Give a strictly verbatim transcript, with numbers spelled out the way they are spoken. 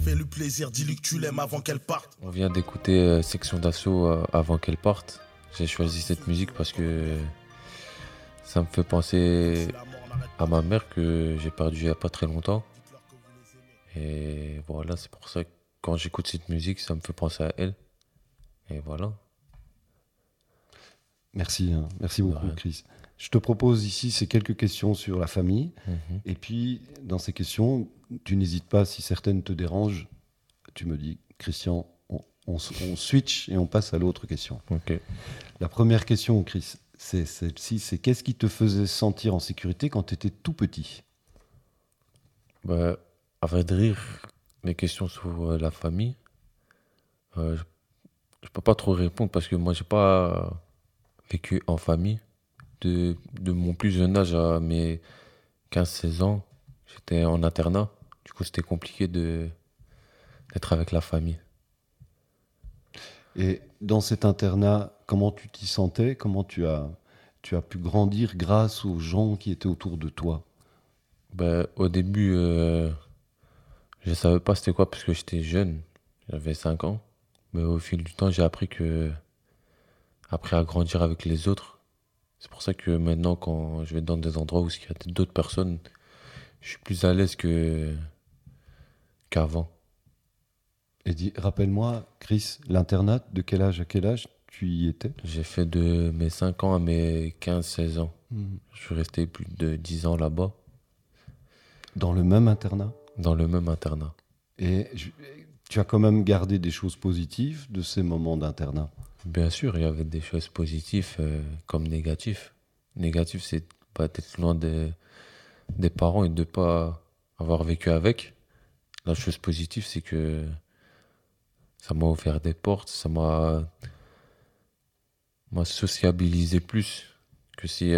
Fais-lui plaisir, dis-lui que tu l'aimes avant qu'elle parte. On vient d'écouter euh, Section d'Assaut euh, avant qu'elle parte. J'ai choisi cette musique parce que ça me fait penser à ma mère que j'ai perdue il n'y a pas très longtemps. Et voilà, c'est pour ça que quand j'écoute cette musique, ça me fait penser à elle. Et voilà. Merci, hein. Merci beaucoup, Ouais. Chris. Je te propose ici ces quelques questions sur la famille. Mhm. Et puis, dans ces questions, tu n'hésites pas, si certaines te dérangent, tu me dis, Christian, on, on, on switch et on passe à l'autre question. Ok. La première question, Chris, c'est celle-ci, c'est qu'est-ce qui te faisait sentir en sécurité quand tu étais tout petit? Bah, à vrai de rire, les questions sur euh, la famille, euh, je, je peux pas trop répondre parce que moi, j'ai pas vécu en famille. De, de mon plus jeune âge à mes quinze seize ans, j'étais en internat. Du coup, c'était compliqué de, d'être avec la famille. Et dans cet internat, comment tu t'y sentais? Comment tu as, tu as pu grandir grâce aux gens qui étaient autour de toi? Bah, au début, euh, je savais pas c'était quoi parce que j'étais jeune. J'avais cinq ans. Mais au fil du temps, j'ai appris que, appris à grandir avec les autres. C'est pour ça que maintenant, quand je vais dans des endroits où il y a d'autres personnes, je suis plus à l'aise que, qu'avant. Et dis, rappelle-moi, Chris, l'internat, de quel âge à quel âge tu y étais? J'ai fait de mes cinq ans à mes quinze seize ans. Je suis resté plus de dix ans là-bas, Dans le même internat? dans le même internat. Et je- tu as quand même gardé des choses positives de ces moments d'internat? Bien sûr, il y avait des choses positives euh, comme négatives. Négatif, c'est pas d'être loin des, des parents et de pas avoir vécu avec. La chose positive, c'est que ça m'a ouvert des portes, ça m'a, m'a sociabilisé plus que si